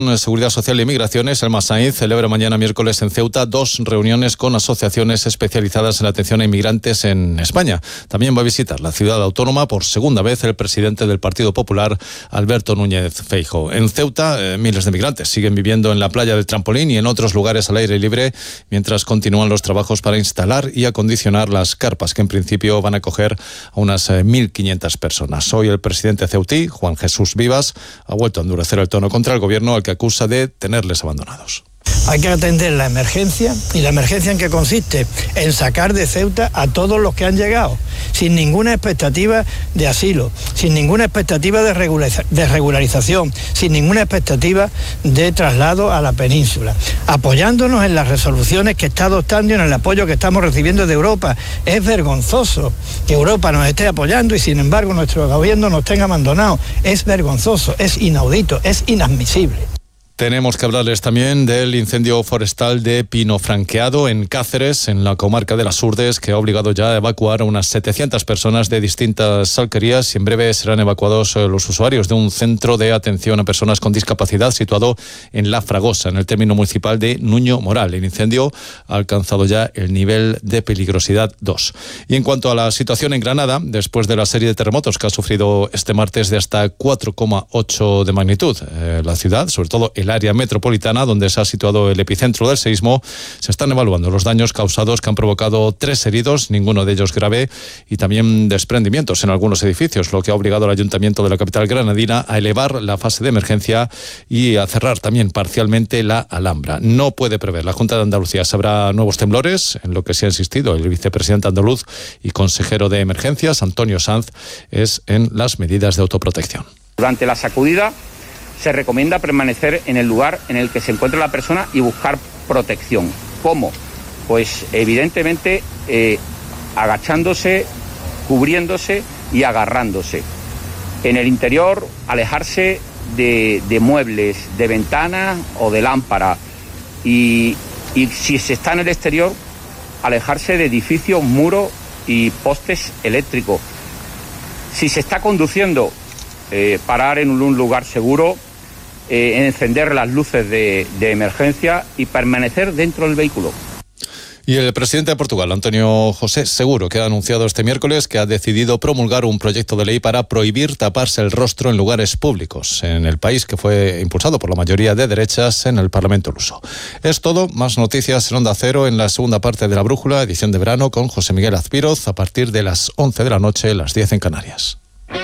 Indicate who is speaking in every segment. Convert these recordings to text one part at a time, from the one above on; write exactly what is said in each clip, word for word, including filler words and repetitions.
Speaker 1: Seguridad Social y Migraciones, Elma Sainz, celebra mañana miércoles en Ceuta dos reuniones con asociaciones especializadas en atención a inmigrantes en España. También va a visitar la ciudad autónoma por segunda vez el presidente del Partido Popular, Alberto Núñez Feijóo. En Ceuta, eh, miles de migrantes siguen viviendo en la playa del Trampolín y en otros lugares al aire libre, mientras continúan los trabajos para instalar y acondicionar las carpas, que en principio van a acoger a unas eh, mil quinientas personas. Hoy el presidente ceutí, Juan Jesús Vivas, ha vuelto a endurecer el tono contra el gobierno, al que acusa de tenerles abandonados.
Speaker 2: Hay que atender la emergencia, y la emergencia en que consiste en sacar de Ceuta a todos los que han llegado, sin ninguna expectativa de asilo, sin ninguna expectativa de, regulariza- de regularización, sin ninguna expectativa de traslado a la península, apoyándonos en las resoluciones que está adoptando y en el apoyo que estamos recibiendo de Europa. Es vergonzoso que Europa nos esté apoyando y sin embargo nuestro gobierno nos tenga abandonados. Es vergonzoso, es inaudito, es inadmisible.
Speaker 1: Tenemos que hablarles también del incendio forestal de Pino Franqueado en Cáceres, en la comarca de las Urdes, que ha obligado ya a evacuar a unas setecientas personas de distintas alquerías, y en breve serán evacuados los usuarios de un centro de atención a personas con discapacidad situado en La Fragosa, en el término municipal de Nuño Moral. El incendio ha alcanzado ya el nivel de peligrosidad dos. Y en cuanto a la situación en Granada, después de la serie de terremotos que ha sufrido este martes de hasta cuatro coma ocho de magnitud, eh, la ciudad, sobre todo el área metropolitana, donde se ha situado el epicentro del seísmo, se están evaluando los daños causados, que han provocado tres heridos, ninguno de ellos grave, y también desprendimientos en algunos edificios, lo que ha obligado al Ayuntamiento de la capital granadina a elevar la fase de emergencia y a cerrar también parcialmente la Alhambra. No puede prever la Junta de Andalucía si habrá nuevos temblores, en lo que se ha insistido el vicepresidente andaluz y consejero de emergencias, Antonio Sanz, es en las medidas de autoprotección.
Speaker 3: Durante la sacudida se recomienda permanecer en el lugar en el que se encuentra la persona y buscar protección. ¿Cómo? Pues evidentemente eh, agachándose, cubriéndose y agarrándose. En el interior, alejarse de, de muebles, de ventanas o de lámparas. Y, y si se está en el exterior, alejarse de edificios, muros y postes eléctricos. Si se está conduciendo, eh, parar en un lugar seguro, Eh, encender las luces de, de emergencia y permanecer dentro del vehículo.
Speaker 1: Y el presidente de Portugal, António José Seguro, que ha anunciado este miércoles que ha decidido promulgar un proyecto de ley para prohibir taparse el rostro en lugares públicos en el país, que fue impulsado por la mayoría de derechas en el Parlamento luso. Es todo. Más noticias en Onda Cero en la segunda parte de La Brújula, edición de verano, con José Miguel Azpiroz, a partir de las once de la noche, las diez en Canarias.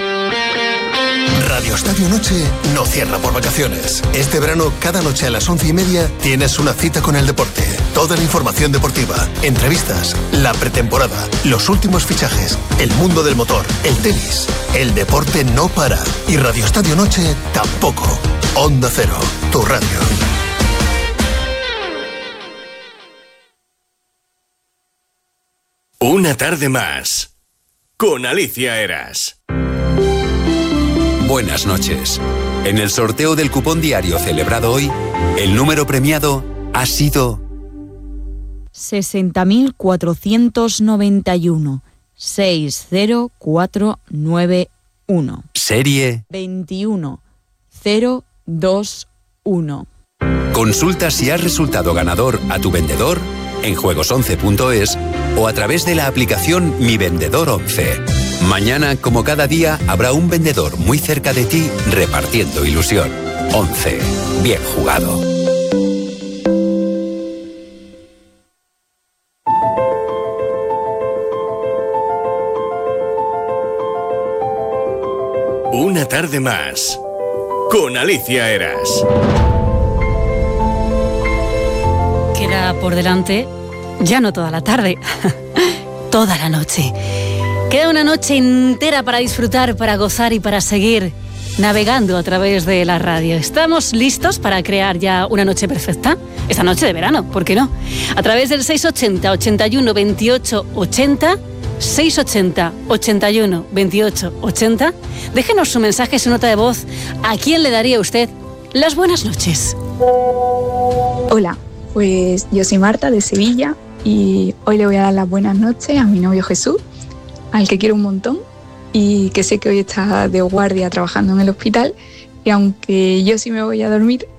Speaker 4: Radio Estadio Noche no cierra por vacaciones. Este verano, cada noche a las once y media, tienes una cita con el deporte. Toda la información deportiva, entrevistas, la pretemporada, los últimos fichajes, el mundo del motor, el tenis. El deporte no para. Y Radio Estadio Noche tampoco. Onda Cero, tu radio.
Speaker 5: Una tarde más, con Alicia Eras.
Speaker 6: Buenas noches. En el sorteo del cupón diario celebrado hoy, el número premiado ha sido
Speaker 7: sesenta mil cuatrocientos noventa y uno, seis cero cuatro nueve uno.
Speaker 6: Serie
Speaker 7: veintiuno cero dos uno.
Speaker 6: Consulta si has resultado ganador a tu vendedor en juegos once punto es o a través de la aplicación Mi Vendedor once. Mañana, como cada día, habrá un vendedor muy cerca de ti repartiendo ilusión. once. Bien jugado.
Speaker 5: Una tarde más, con Alicia Eras.
Speaker 8: Queda por delante, ya no toda la tarde, toda la noche. Queda una noche entera para disfrutar, para gozar y para seguir navegando a través de la radio. ¿Estamos listos para crear ya una noche perfecta? Esta noche de verano, ¿por qué no? A través del seis ochenta, ochenta y uno, veintiocho, ochenta, seis ochenta, ochenta y uno, veintiocho, ochenta. Déjenos su mensaje, su nota de voz. ¿A quién le daría usted las buenas noches?
Speaker 9: Hola, pues yo soy Marta de Sevilla y hoy le voy a dar las buenas noches a mi novio Jesús, al que quiero un montón y que sé que hoy está de guardia trabajando en el hospital, y aunque yo sí me voy a dormir,